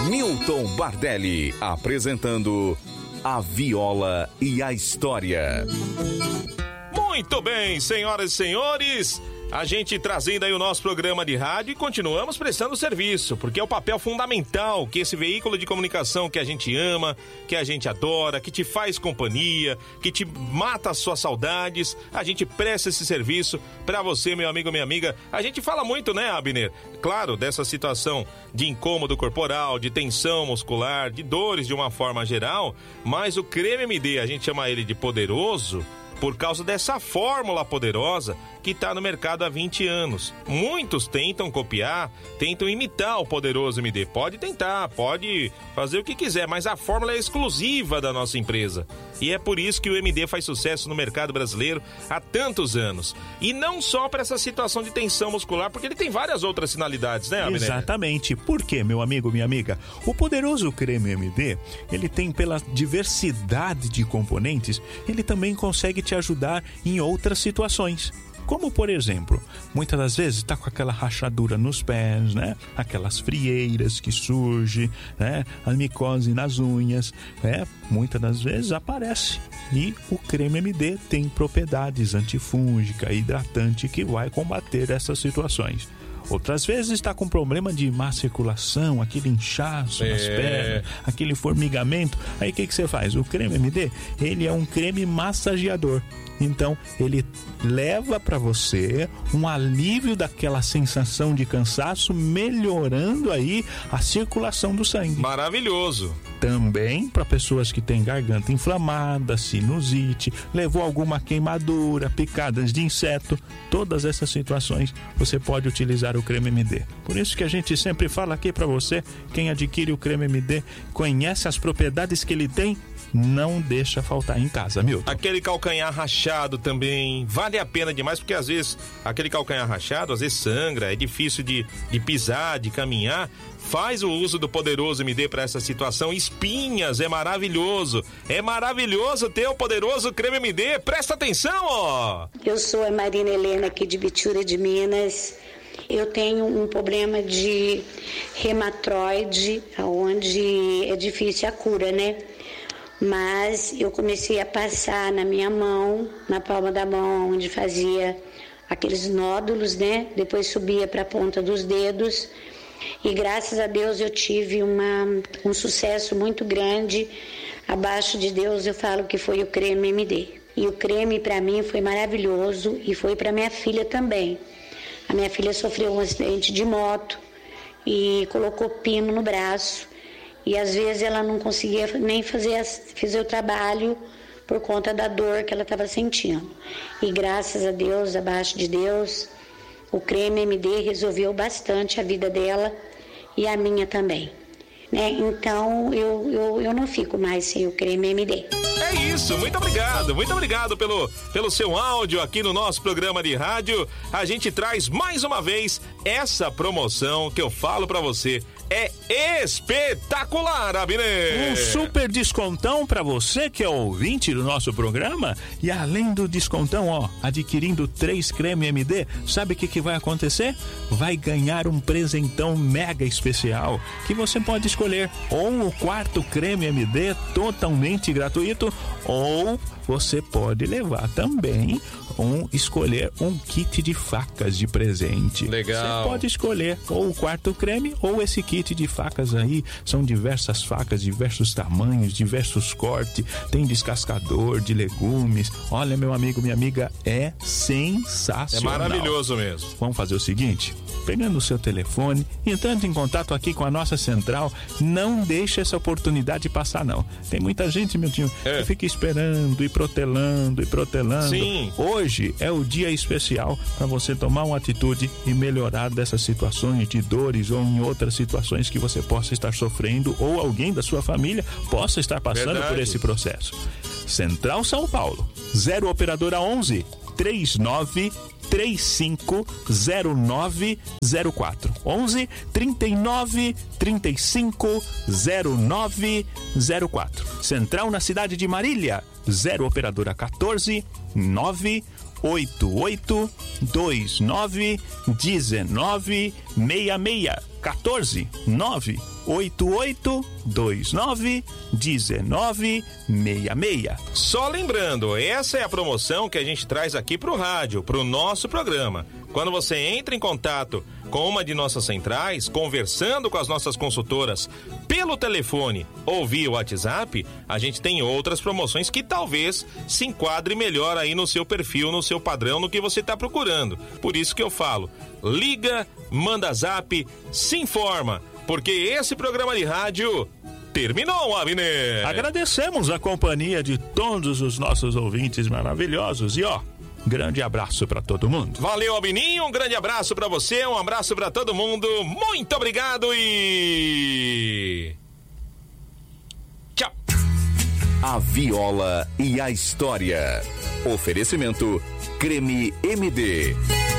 Milton Bardelli apresentando A Viola e a História. Muito bem, senhoras e senhores, a gente trazendo aí o nosso programa de rádio e continuamos prestando serviço, porque é o papel fundamental que esse veículo de comunicação que a gente ama, que a gente adora, que te faz companhia, que te mata as suas saudades, a gente presta esse serviço pra você, meu amigo, minha amiga. A gente fala muito, né, Abner? Claro, dessa situação de incômodo corporal, de tensão muscular, de dores de uma forma geral, mas o Creme MD, a gente chama ele de poderoso por causa dessa fórmula poderosa que está no mercado há 20 anos. Muitos tentam copiar, tentam imitar o poderoso MD. Pode tentar, pode fazer o que quiser, mas a fórmula é exclusiva da nossa empresa. E é por isso que o MD faz sucesso no mercado brasileiro há tantos anos. E não só para essa situação de tensão muscular, porque ele tem várias outras finalidades, né, Abner? Exatamente. Por quê, meu amigo, minha amiga? O poderoso Creme MD, ele tem, pela diversidade de componentes, ele também consegue te ajudar em outras situações. Como, por exemplo, muitas das vezes está com aquela rachadura nos pés, né? Aquelas frieiras que surgem, né? A micose nas unhas, né? Muitas das vezes aparece. E o Creme MD tem propriedades antifúngica, hidratante, que vai combater essas situações. Outras vezes está com problema de má circulação, aquele inchaço nas pernas, aquele formigamento. Aí o que você faz? O Creme MD, ele é um creme massageador. Então, ele leva para você um alívio daquela sensação de cansaço, melhorando aí a circulação do sangue. Maravilhoso! Também para pessoas que têm garganta inflamada, sinusite, levou alguma queimadura, picadas de inseto, todas essas situações você pode utilizar o Creme MD. Por isso que a gente sempre fala aqui para você, quem adquire o Creme MD, conhece as propriedades que ele tem, não deixa faltar em casa, Milton. Aquele calcanhar rachado também vale a pena demais, porque às vezes aquele calcanhar rachado às vezes sangra, é difícil de pisar, de caminhar. Faz o uso do poderoso MD para essa situação. Espinhas, é maravilhoso. É maravilhoso ter o poderoso Creme MD. Presta atenção, ó. Eu sou a Marina Helena aqui de Bitura de Minas. Eu tenho um problema de reumatóide, onde é difícil a cura, né? Mas eu comecei a passar na minha mão, na palma da mão, onde fazia aqueles nódulos, né? Depois subia para a ponta dos dedos. E graças a Deus eu tive um sucesso muito grande. Abaixo de Deus eu falo que foi o Creme MD. E o creme para mim foi maravilhoso e foi para minha filha também. A minha filha sofreu um acidente de moto e colocou pino no braço. E às vezes ela não conseguia nem fazer o trabalho por conta da dor que ela estava sentindo. E graças a Deus, abaixo de Deus, o Creme MD resolveu bastante a vida dela e a minha também. Né? Então eu não fico mais sem o Creme MD. É isso, muito obrigado pelo seu áudio aqui no nosso programa de rádio. A gente traz mais uma vez essa promoção que eu falo pra você. É espetacular, Abner! Um super descontão pra você que é ouvinte do nosso programa. E além do descontão, ó, adquirindo 3 Creme MD, sabe o que vai acontecer? Vai ganhar um presentão mega especial que você pode escolher ou o 4º Creme MD totalmente gratuito, ou você pode levar também escolher um kit de facas de presente. Legal. Você pode escolher ou o 4º creme ou esse kit de facas aí. São diversas facas, diversos tamanhos, diversos cortes. Tem descascador de legumes. Olha, meu amigo, minha amiga, é sensacional. É maravilhoso mesmo. Vamos fazer o seguinte, pegando o seu telefone, entrando em contato aqui com a nossa central, não deixe essa oportunidade passar, não. Tem muita gente, meu tio, que fica esperando e protelando. Sim. Hoje é o dia especial para você tomar uma atitude e melhorar dessas situações de dores ou em outras situações que você possa estar sofrendo ou alguém da sua família possa estar passando por esse processo. Central São Paulo, 0 operadora 11 39 350904 11 39 35 0904. Central na cidade de Marília, 0 operadora 14 988 29 19 66 14 9 8829-1966. Só lembrando, essa é a promoção que a gente traz aqui pro rádio, pro nosso programa. Quando você entra em contato com uma de nossas centrais, conversando com as nossas consultoras pelo telefone ou via WhatsApp, a gente tem outras promoções que talvez se enquadre melhor aí no seu perfil, no seu padrão, no que você está procurando. Por isso que eu falo, liga, manda zap, se informa, porque esse programa de rádio terminou, Abner. Agradecemos a companhia de todos os nossos ouvintes maravilhosos e grande abraço pra todo mundo. Valeu, Albininho, um grande abraço pra você, um abraço pra todo mundo, muito obrigado e... tchau. A Viola e a História. Oferecimento Creme MD.